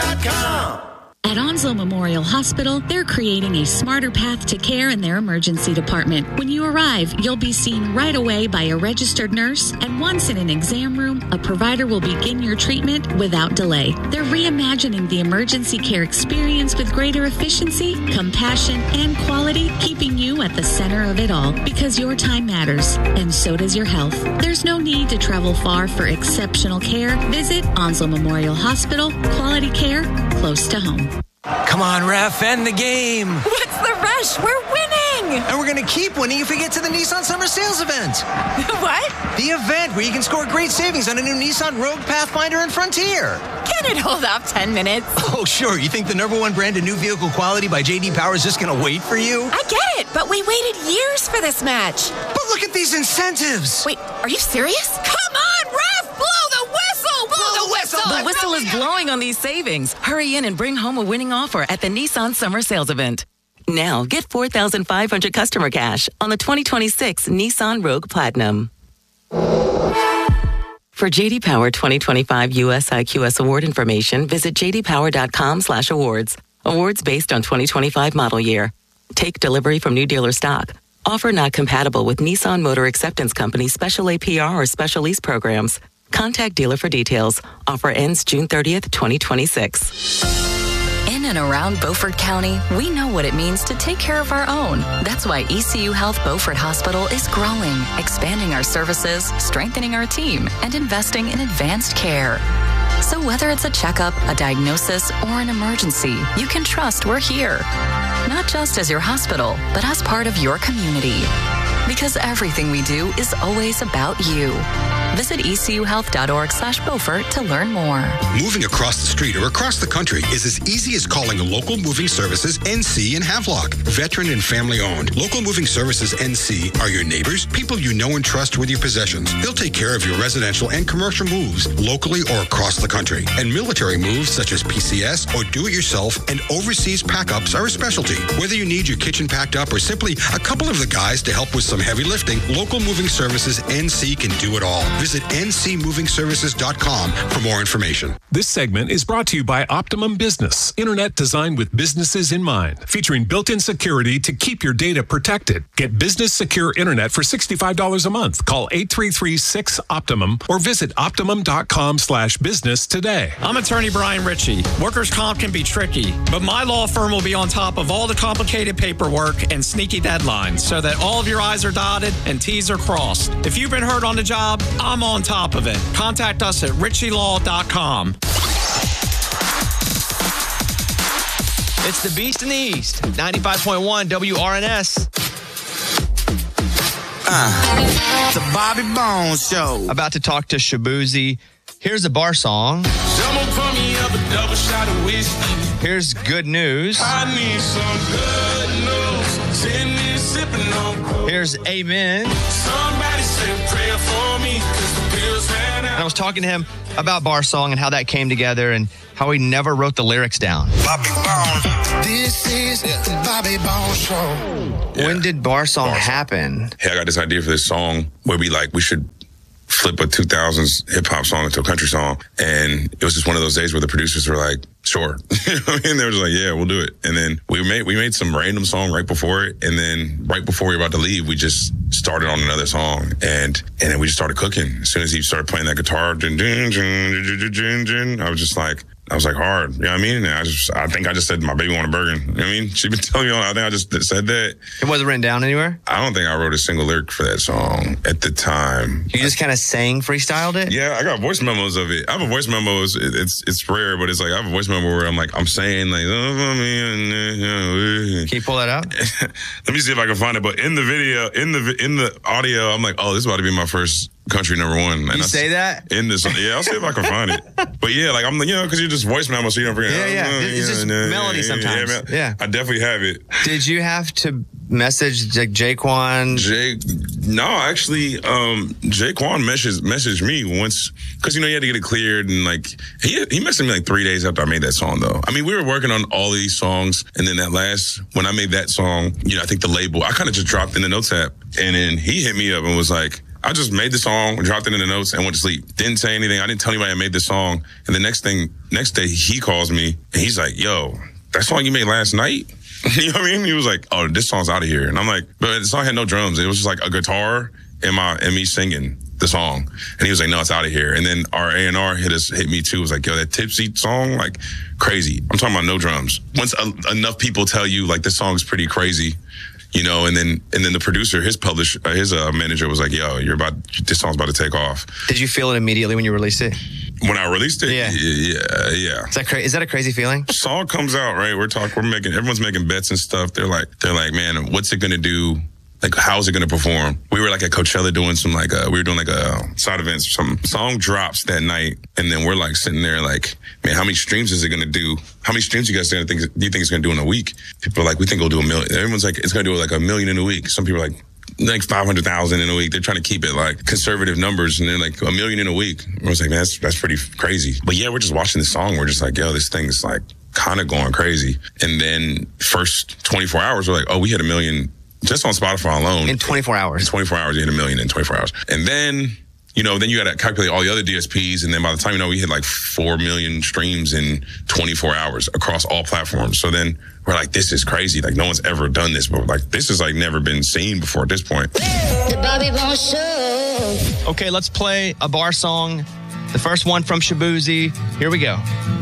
JDPower.com. At Onslow Memorial Hospital, they're creating a smarter path to care in their emergency department. When you arrive, you'll be seen right away by a registered nurse, and once in an exam room, a provider will begin your treatment without delay. They're reimagining the emergency care experience with greater efficiency, compassion, and quality, keeping you at the center of it all, because your time matters, and so does your health. There's no need to travel far for exceptional care. Visit Onslow Memorial Hospital. Quality care close to home. Come on, ref, end the game. What's the rush? We're winning. And we're going to keep winning if we get to the Nissan Summer Sales Event. What? The event where you can score great savings on a new Nissan Rogue, Pathfinder, and Frontier. Can it hold up 10 minutes? Oh, sure. You think the #1 brand in new vehicle quality by J.D. Power is just going to wait for you? I get it, but we waited years for this match. But look at these incentives. Wait, are you serious? Come on, ref! Blow the whistle! Blow the whistle! The whistle is blowing on these savings. Hurry in and bring home a winning offer at the Nissan Summer Sales Event. Now, get $4,500 customer cash on the 2026 Nissan Rogue Platinum. For J.D. Power 2025 US IQS award information, visit jdpower.com/awards. Awards based on 2025 model year. Take delivery from new dealer stock. Offer not compatible with Nissan Motor Acceptance Company special APR or special lease programs. Contact dealer for details. Offer ends June 30th, 2026. In and around Beaufort County, we know what it means to take care of our own. That's why ECU Health Beaufort Hospital is growing, expanding our services, strengthening our team, and investing in advanced care. So whether it's a checkup, a diagnosis, or an emergency, you can trust we're here. Not just as your hospital, but as part of your community. Because everything we do is always about you. Visit ecuhealth.org/Beaufort to learn more. Moving across the street or across the country is as easy as calling Local Moving Services NC in Havelock. Veteran and family owned. Local Moving Services NC are your neighbors, people you know and trust with your possessions. They'll take care of your residential and commercial moves locally or across the country. And military moves such as PCS or do-it-yourself and overseas pack-ups are a specialty. Whether you need your kitchen packed up or simply a couple of the guys to help with some heavy lifting, Local Moving Services NC can do it all. Visit ncmovingservices.com for more information. This segment is brought to you by Optimum Business, internet designed with businesses in mind, featuring built-in security to keep your data protected. Get business secure internet for $65 a month. Call 833-6-OPTIMUM or visit optimum.com/business today. I'm attorney Brian Ritchie. Workers' comp can be tricky, but my law firm will be on top of all the complicated paperwork and sneaky deadlines so that all of your I's are dotted and T's are crossed. If you've been hurt on the job, I'm on top of it. Contact us at ritchielaw.com. It's the Beast in the East, 95.1 WRNS. It's a Bobby Bones show. About to talk to Shaboozey. Here's a bar song. Someone put me up a double shot of whiskey. Here's good news. I need some good news. Sitting here sipping on cold. Here's amen. Somebody said prayer for me because the bills ran out. And I was talking to him about bar song and how that came together and how he never wrote the lyrics down. Bobby Bones. This is the Bobby Bones show. Yeah. When did bar song happen? Hey, I got this idea for this song where we should flip a 2000s hip-hop song into a country song. And it was just one of those days where the producers were like, sure. You know what I mean? They were just like, yeah, we'll do it. And then we made some random song right before it. And then right before we were about to leave, we just started on another song. And then we just started cooking. As soon as he started playing that guitar, I was like, hard. You know what I mean? And I think I just said, my baby want a burger. You know what I mean? She's been telling me all, I think I just said that. It wasn't written down anywhere? I don't think I wrote a single lyric for that song at the time. You just kind of freestyled it? Yeah, I got voice memos of it. I have a voice memo. It's rare, but it's like, I have a voice memo where I'm saying like, can you pull that out? Let me see if I can find it. But in the video, in the audio, I'm like, oh, this is about to be my first country #1. And you say that? In this, yeah, I'll see if I can find it. But yeah, like I'm like, because you just voice memo, so you don't forget. Yeah. It's just melody sometimes. Yeah, I definitely have it. Did you have to message like Jaquan? No, actually, Jaquan messaged me once because he had to get it cleared, and like he messaged me like 3 days after I made that song. Though I mean, we were working on all of these songs, and then when I made that song, I think the label I kind of just dropped in the notes app, and then he hit me up and was like, I just made the song, dropped it in the notes, and went to sleep. Didn't say anything. I didn't tell anybody I made the song. And the next day, he calls me, and he's like, yo, that song you made last night? You know what I mean? He was like, oh, this song's out of here. And I'm like, but the song had no drums. It was just like a guitar and me singing the song. And he was like, no, it's out of here. And then our A&R hit me too. It was like, yo, that Tipsy song, like crazy. I'm talking about no drums. Once enough people tell you like this song's pretty crazy, you know, and then the producer, his manager was like, yo, this song's about to take off. Did you feel it immediately when you released it? When I released it? Yeah. Is that a crazy feeling? Song comes out, right? Everyone's making bets and stuff. They're like, man, what's it gonna do? Like, how's it gonna perform? We were like at Coachella doing some side events or something. Song drops that night, and then we're like sitting there like, man, how many streams is it gonna do? How many streams do you guys do you think it's gonna do in a week? People are like, we think it'll do 1 million. Everyone's like, it's gonna do like 1 million in a week. Some people are like 500,000 in a week. They're trying to keep it like conservative numbers, and they're like 1 million in a week. I was like, man, that's pretty crazy. But yeah, we're just watching the song. We're just like, yo, this thing's like kind of going crazy. And then first 24 hours, we're like, oh, we hit 1 million just on Spotify alone. In 24 hours. In 24 hours, you hit 1 million in 24 hours. And then, you know, then you got to calculate all the other DSPs. And then by the time, you know, we hit like 4 million streams in 24 hours across all platforms. So then we're like, this is crazy. Like, no one's ever done this, but like, this is like never been seen before at this point. The Bobby Bones Show. Okay, let's play a bar song. The first one from Shaboozey. Here we go.